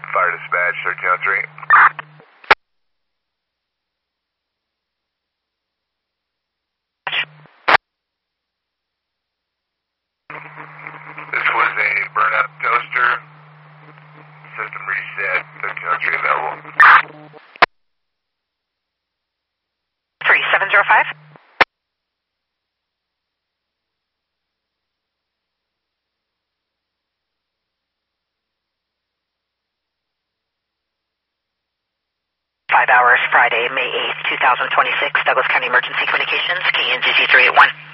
Fire dispatch, 1303. This was a burnout toaster. System reset, 1303 available. 3705. Five hours, Friday, May 8th, 2026, Douglas County Emergency Communications, KNZZ 381.